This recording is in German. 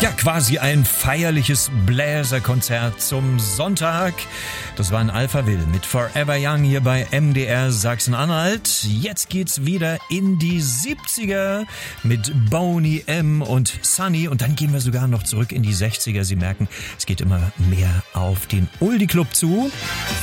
Ja, quasi ein feierliches Bläserkonzert zum Sonntag. Das war ein Alphaville mit Forever Young hier bei MDR Sachsen-Anhalt. Jetzt geht's wieder in die 70er mit Boney M. und Sunny. Und dann gehen wir sogar noch zurück in die 60er. Sie merken, es geht immer mehr auf den Oldie Club zu.